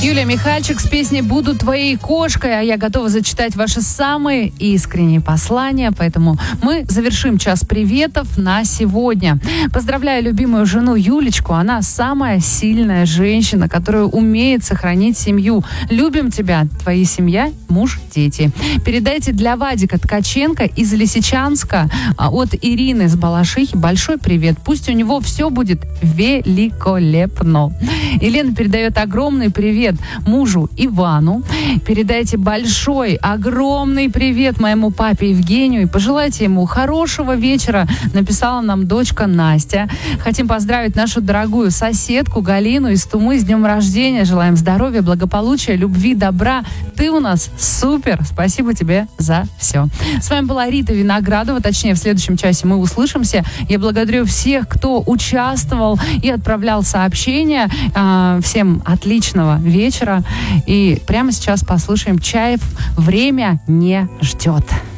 Юлия Михальчик с песней «Буду твоей кошкой», а я готова зачитать ваши самые искренние послания, поэтому мы завершим час приветов на сегодня. Поздравляю любимую жену Юлечку, она самая сильная женщина, которая умеет сохранить семью. Любим тебя, твоя семья, муж, дети. Передайте для Вадика Ткаченко из Лисичанска от Ирины с Балашихи большой привет. Пусть у него все будет великолепно. Елена передает огромный привет мужу Ивану. Передайте большой, огромный привет моему папе Евгению и пожелайте ему хорошего вечера. Написала нам дочка Настя. Хотим поздравить нашу дорогую соседку Галину из Тумы с днем рождения. Желаем здоровья, благополучия, любви, добра. Ты у нас супер. Спасибо тебе за все. С вами была Рита Виноградова. Точнее, в следующем часе мы услышимся. Я благодарю всех, кто участвовал и отправлял сообщения. Всем отличного вечера. И прямо сейчас послушаем Чаев «Время не ждет».